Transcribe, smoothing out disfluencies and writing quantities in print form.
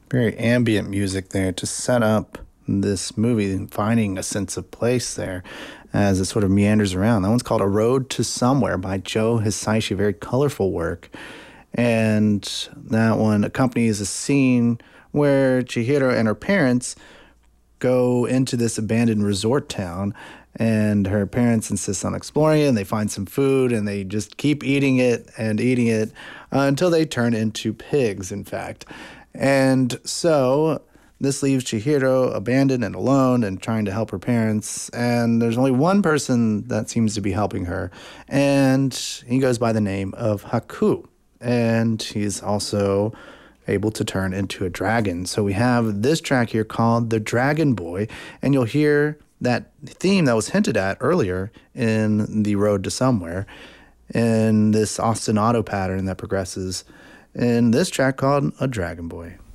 Very ambient music there to set up this movie and finding a sense of place there as it sort of meanders around. That one's called A Road to Somewhere by Joe Hisaishi, very colorful work. And that one accompanies a scene where Chihiro and her parents go into this abandoned resort town, and her parents insist on exploring it, and they find some food and they just keep eating it until they turn into pigs, in fact. And so this leaves Chihiro abandoned and alone and trying to help her parents, and there's only one person that seems to be helping her, and he goes by the name of Haku, and he's also able to turn into a dragon. So we have this track here called The Dragon Boy, and you'll hear that theme that was hinted at earlier in The Road to Somewhere in this ostinato pattern that progresses in this track called A Dragon Boy.